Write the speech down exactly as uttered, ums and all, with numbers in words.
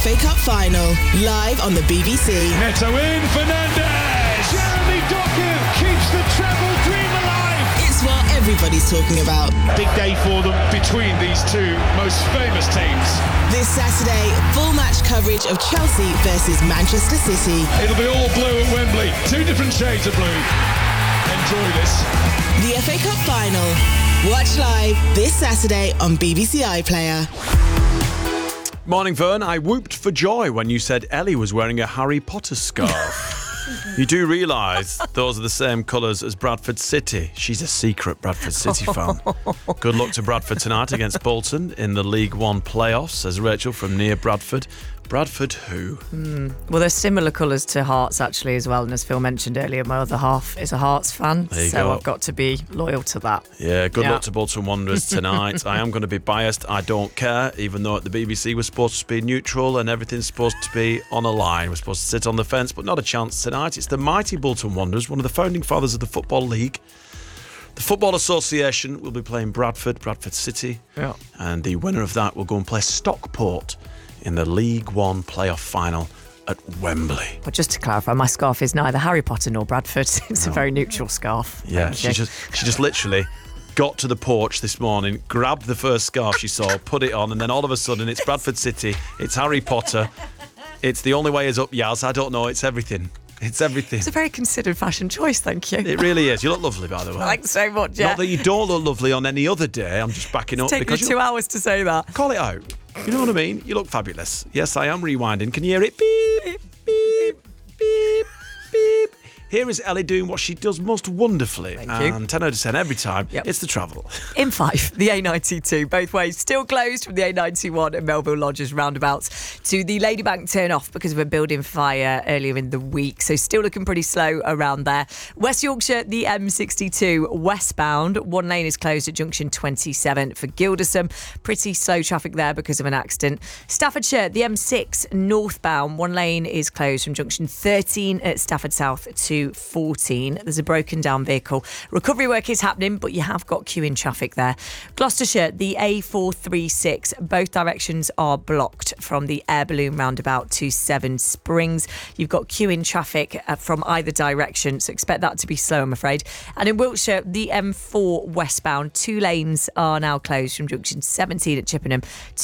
F A Cup final, live on the B B C. Neto in, Fernandes! Jeremy Doku keeps the treble dream alive! It's what everybody's talking about. Big day for them between these two most famous teams. This Saturday, full match coverage of Chelsea versus Manchester City. It'll be all blue at Wembley. Two different shades of blue. Enjoy this. The F A Cup final. Watch live this Saturday on B B C iPlayer. Morning, Vern. I whooped for joy when you said Ellie was wearing a Harry Potter scarf. You do realise those are the same colours as Bradford City. She's a secret Bradford City fan. Good luck to Bradford tonight against Bolton in the League One playoffs, says Rachel from near Bradford. Bradford who? Mm. Well, there's similar colours to Hearts actually as well, and as Phil mentioned earlier, my other half is a Hearts fan, so go. I've got to be loyal to that. Yeah, good yeah. luck to Bolton Wanderers tonight. I am going to be biased, I don't care, even though at the B B C we're supposed to be neutral and everything's supposed to be on a line. We're supposed to sit on the fence, but not a chance tonight. It's the mighty Bolton Wanderers, one of the founding fathers of the Football League. The Football Association will be playing Bradford, Bradford City, yeah. and the winner of that will go and play Stockport in the League One playoff final at Wembley. But just to clarify, my scarf is neither Harry Potter nor Bradford. It's no. a very neutral scarf. Yeah, Thank she you. just she just literally got to the porch this morning, grabbed the first scarf she saw, put it on, and then all of a sudden it's Bradford City, it's Harry Potter, it's The Only Way Is Up, Yaz, I don't know, it's everything. It's everything. It's a very considered fashion choice, thank you. It really is. You look lovely, by the way. Thanks so much, yeah. Not that you don't look lovely on any other day. I'm just backing up. It's taken me because two you hours to say that. Call it out. You know what I mean? You look fabulous. Yes, I am rewinding. Can you hear it? Beep, beep, beep, beep. Here is Ellie doing what she does most wonderfully. Thank you. And ten out of ten every time, Yep. it's the travel. M five, the A ninety-two, both ways still closed from the A ninety-one at Melville Lodges roundabouts to the Ladybank turn off because of a building fire earlier in the week. So still looking pretty slow around there. West Yorkshire, the M sixty-two westbound. One lane is closed at junction twenty-seven for Gildersham. Pretty slow traffic there because of an accident. Staffordshire, the M six northbound. One lane is closed from junction thirteen at Stafford South to fourteen. There's a broken down vehicle. Recovery work is happening, but you have got queuing traffic there. Gloucestershire, the A four thirty-six, both directions are blocked from the Air Balloon roundabout to Seven Springs. You've got queuing traffic uh, from either direction, so expect that to be slow, I'm afraid. And in Wiltshire, the M four westbound, two lanes are now closed from junction seventeen at Chippenham